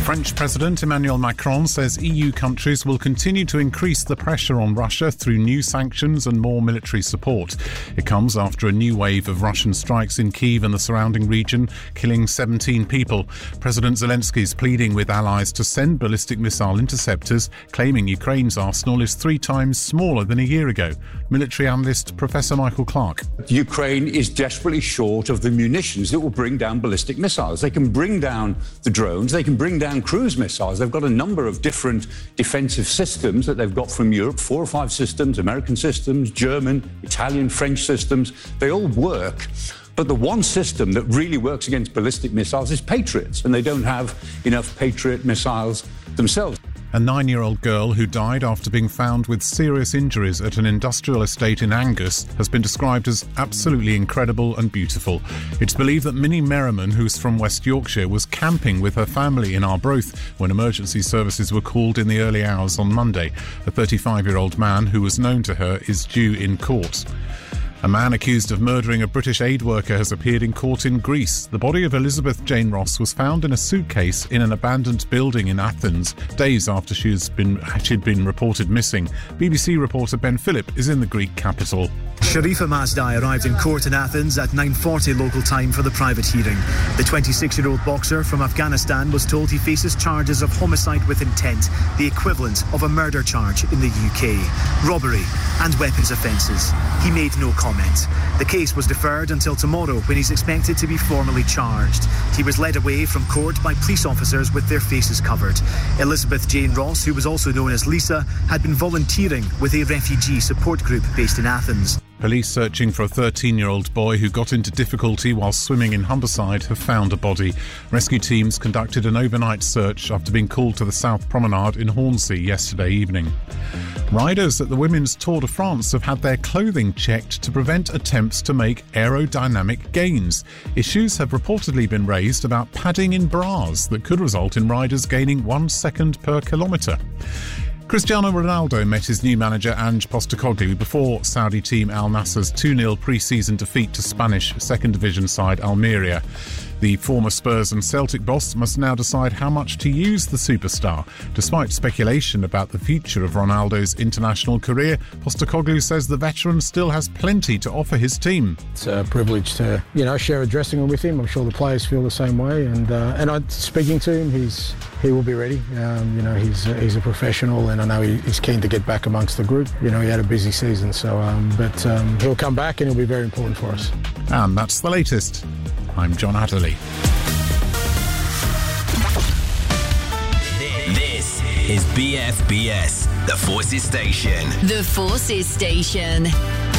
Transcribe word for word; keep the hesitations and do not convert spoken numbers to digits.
French President Emmanuel Macron says E U countries will continue to increase the pressure on Russia through new sanctions and more military support. It comes after a new wave of Russian strikes in Kyiv and the surrounding region, killing seventeen people. President Zelensky is pleading with allies to send ballistic missile interceptors, claiming Ukraine's arsenal is three times smaller than a year ago. Military analyst Professor Michael Clark. Ukraine is desperately short of the munitions that will bring down ballistic missiles. They can bring down the drones, they can bring down cruise missiles. They've got a number of different defensive systems that they've got from Europe, four or five systems, American systems, German, Italian, French systems. They all work. But the one system that really works against ballistic missiles is Patriots, and they don't have enough Patriot missiles themselves. A nine-year-old girl who died after being found with serious injuries at an industrial estate in Angus has been described as absolutely incredible and beautiful. It's believed that Minnie Merriman, who's from West Yorkshire, was camping with her family in Arbroath when emergency services were called in the early hours on Monday. A thirty-five-year-old man who was known to her is due in court. A man accused of murdering a British aid worker has appeared in court in Greece. The body of Elizabeth Jane Ross was found in a suitcase in an abandoned building in Athens, days after she has been, she'd been reported missing. B B C reporter Ben Phillip is in the Greek capital. Sharifa Masdai arrived in court in Athens at nine forty local time for the private hearing. The twenty-six-year-old boxer from Afghanistan was told he faces charges of homicide with intent, the equivalent of a murder charge in the U K, robbery and weapons offences. He made no comment. The case was deferred until tomorrow when he's expected to be formally charged. He was led away from court by police officers with their faces covered. Elizabeth Jane Ross, who was also known as Lisa, had been volunteering with a refugee support group based in Athens. Police searching for a thirteen-year-old boy who got into difficulty while swimming in Humberside have found a body. Rescue teams conducted an overnight search after being called to the South Promenade in Hornsey yesterday evening. Riders at the Women's Tour de France have had their clothing checked to prevent attempts to make aerodynamic gains. Issues have reportedly been raised about padding in bras that could result in riders gaining one second per kilometre. Cristiano Ronaldo met his new manager Ange Postecoglou before Saudi team Al Nassr's two nil pre-season defeat to Spanish second division side Almeria. The former Spurs and Celtic boss must now decide how much to use the superstar. Despite speculation about the future of Ronaldo's international career, Postecoglou says the veteran still has plenty to offer his team. It's a privilege to, you know, share a dressing room with him. I'm sure the players feel the same way. And uh, and I, speaking to him, he's he will be ready. Um, you know, he's he's a professional, and I know he, he's keen to get back amongst the group. You know, he had a busy season, so um, but um, he'll come back and he'll be very important for us. And that's the latest. I'm John Adderley. This is B F B S, the Forces Station. The Forces Station.